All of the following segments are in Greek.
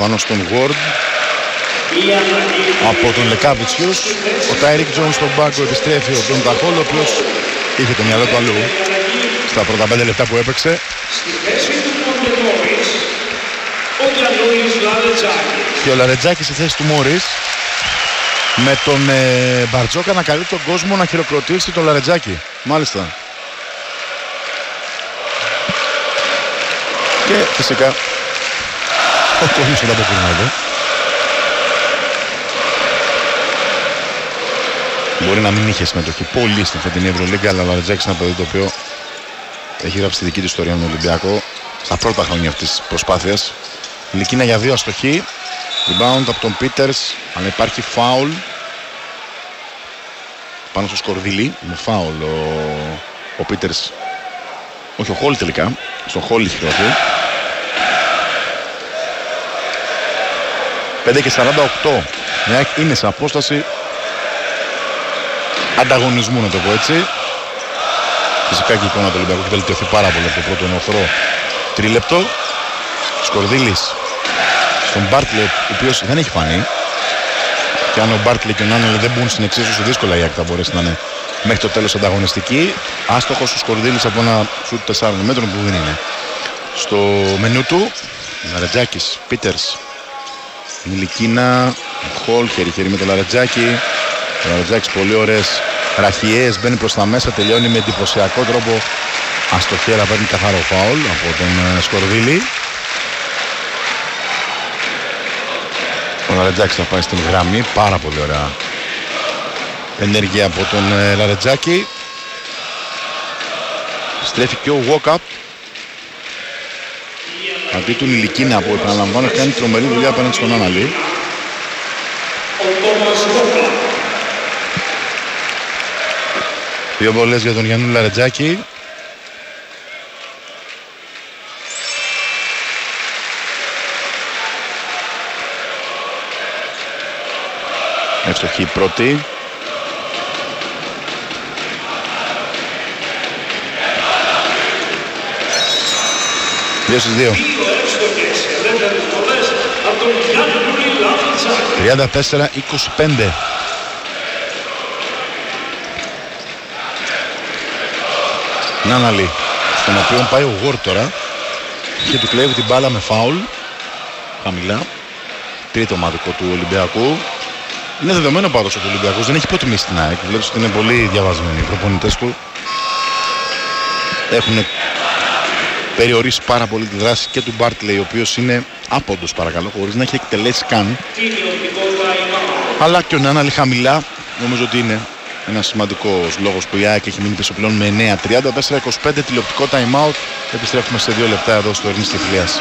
πάνω στον Ward. Από τον Λεκάβιτσιους, ο Τάιρικ Τζόνς στον πάγκο επιστρέφει ο Ντον Ταχόλ, ο οποίος είχε το μυαλό του αλλού στα πρώτα 5 λεπτά που έπαιξε. Και ο Λαρετζάκης στη θέση του Μόρις, με τον Μπαρτζόκα να καλεί τον κόσμο να χειροκροτήσει τον Λαρετζάκη. Μάλιστα. Και φυσικά ο κόσμος θα τα αποκρινά εδώ. Μπορεί να μην είχε συμμετοχή πολύ στην φετινή Ευρωλίγκα, αλλά ο Λαρετζάκης είναι ένα παιδί το οποίο έχει γράψει τη δική του ιστορία με τον Ολυμπιακό στα πρώτα χρόνια αυτής της προσπάθειας. Λικίνα για 2 αστοχή. Rebound από τον Πίτερς, αλλά υπάρχει φάουλ πάνω στο Σκορδίλη. Με φάουλ ο Πίτερς. Όχι, ο Χόλ τελικά. Στο Χόλ είχε χειρωθεί. 5:48. Είναι σε απόσταση ανταγωνισμού, να το πω έτσι. Φυσικά και η εικόνα του Ολυμπιακού έχει βελτιωθεί πάρα πολύ από το πρώτο νόχρο τρίλεπτο. Σκορδίλης στον Μπάρτλε, ο οποίος δεν έχει φανεί. Και αν ο Μπάρτλε και ο Νάνελ δεν μπουν στην εξίσωση, δύσκολα η Άκη θα μπορέσει να είναι μέχρι το τέλος ανταγωνιστική. Άστοχος ο Σκορδίλης από ένα σουτ 4 μέτρων που δεν είναι στο μενού του. Λαρετζάκης, Πίτερς, Μιλικίνα, Χολ, χέρι-χέρι με το Λαρετζάκη. Ο Λαρετζάκης πολύ ωραίες ραχιές, μπαίνει προς τα μέσα, τελειώνει με εντυπωσιακό τρόπο. Αστοχή, αλλά παίρνει καθαρό φάουλ από τον Σκορδίλη. Ο Λαρετζάκης θα πάει στην γραμμή, πάρα πολύ ωραία ενέργεια από τον Λαρετζάκη. Στρέφει και ο Walkup. Αντί του Νιλικίνα που επαναλαμβάνω κάνει τρομερή δουλειά απέναντι στον Άναλη. Δύο βολές για τον Γιάννου Λαρετζάκη. Εύστοχη πρώτη. Δύο στις 2. 34-25. Νάναλη, στον οποίο πάει ο Γουόρ τώρα και του κλέβει την μπάλα με φάουλ χαμηλά. Τρίτο ομαδικό του Ολυμπιακού. Είναι δεδομένο πάντως ότι ο Ολυμπιακός δεν έχει υποτιμήσει την ΑΕΚ. Βλέπεις ότι είναι πολύ διαβασμένοι οι προπονητές του. Έχουν περιορίσει πάρα πολύ τη δράση και του Μπάρτλεϊ, ο οποίος είναι άποντος παρακαλώ, χωρίς να έχει εκτελέσει καν. Αλλά και ο Νάναλη χαμηλά, νομίζω ότι είναι ένας σημαντικός λόγος που η ΑΕΚ έχει μείνει πίσω πλέον με 9-30. 4-25 τηλεοπτικό time out. Επιστρέφουμε σε 2 λεπτά εδώ στο Ειρήνης Κεφυλίας.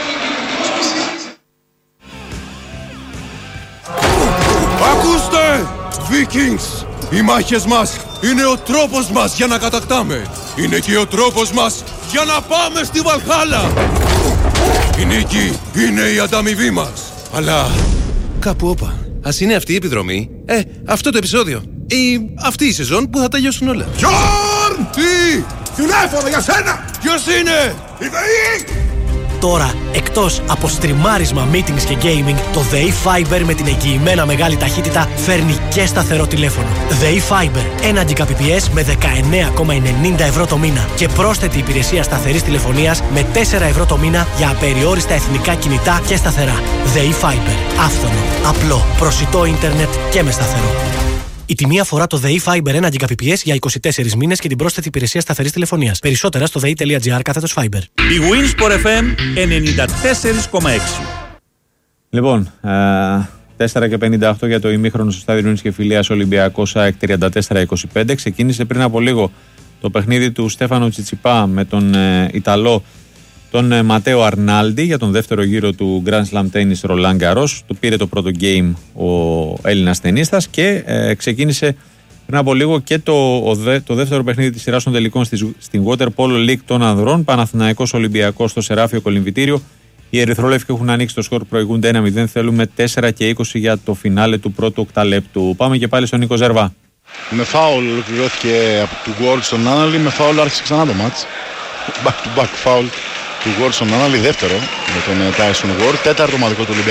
Ακούστε! Vikings! Οι μάχες μας είναι ο τρόπος μας για να κατακτάμε. Είναι και ο τρόπος μας για να πάμε στη Βαλχάλα. Η νίκη είναι η ανταμοιβή μας. Αλλά κάπου όπα. Ας είναι αυτή η επιδρομή, αυτό το επεισόδιο ή αυτή η σεζόν που θα τελειώσουν όλα. Γιόρν! Τι! Τηλέφωνο για σένα! Ποιος είναι? Η ΔΕΗ! Τώρα, εκτός από στριμάρισμα, meetings και gaming, το ΔΕΗ Fiber με την εγγυημένα μεγάλη ταχύτητα φέρνει και σταθερό τηλέφωνο. ΔΕΗ Fiber, 1 Gbps με 19,90 ευρώ το μήνα και πρόσθετη υπηρεσία σταθερής τηλεφωνίας με 4 ευρώ το μήνα για απεριόριστα εθνικά κινητά και σταθερά. ΔΕΗ Fiber, άφθονο, απλό, προσιτό ίντερνετ και με σταθερό. Η τιμή αφορά το ΔΕΗ Fiber 1 Gbps για 24 μήνες και την πρόσθετη υπηρεσία σταθερής τηλεφωνίας. Περισσότερα στο dei.gr/Fiber. Η Winsport FM 94,6. Λοιπόν, 4:58 για το ημίχρονο στο στάδιο Ειρήνης Κεφυλίας, Ολυμπιακός ΑΕΚ 34-25. Ξεκίνησε πριν από λίγο το παιχνίδι του Στέφανο Τσιτσιπά με τον Ιταλό τον Ματέο Αρνάλντι για τον δεύτερο γύρο του Grand Slam Tennis Roland Garros. Το πήρε το πρώτο game ο Έλληνας τενίστας και ξεκίνησε πριν από λίγο και το δεύτερο παιχνίδι της σειράς των τελικών στην Water Polo League των ανδρών. Παναθηναϊκός Ολυμπιακός στο Σεράφιο Κολυμβητήριο. Οι ερυθρόλευκοι έχουν ανοίξει το σκορ, προηγούνται 1-0. Θέλουμε 4-20 για το φινάλε του πρώτου οκταλέπτου. Πάμε και πάλι στον Νίκο Ζερβά. Με φάουλ ολοκληρώθηκε από του World στον Άναλη, με φάουλ άρχισε ξανά το μάτς. Back to back φάουλ του World στον Άναλη, δεύτερο με τον Tyson Ward, τέταρτο ομαδικό του Ολυμπιακού.